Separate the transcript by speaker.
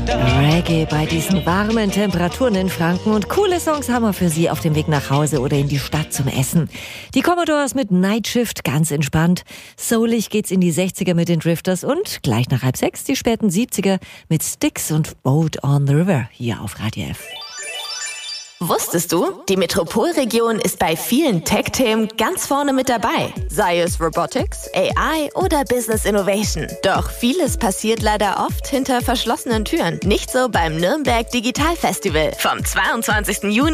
Speaker 1: Reggae bei diesen warmen Temperaturen in Franken und coole Songs haben wir für Sie auf dem Weg nach Hause oder in die Stadt zum Essen. Die Commodores mit Night Shift, ganz entspannt. Soulig geht's in die 60er mit den Drifters und gleich nach 5:30 die späten 70er mit Styx und Boat on the River hier auf Radio F.
Speaker 2: Wusstest du, die Metropolregion ist bei vielen Tech-Themen ganz vorne mit dabei. Sei es Robotics, AI oder Business Innovation. Doch vieles passiert leider oft hinter verschlossenen Türen. Nicht so beim Nürnberg Digital Festival vom 22. Juni